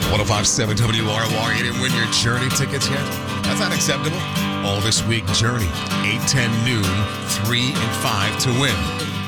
1057 WROR. You didn't win your Journey tickets yet? That's not acceptable. All this week, Journey, 8:10 noon, 3 and 5 to win.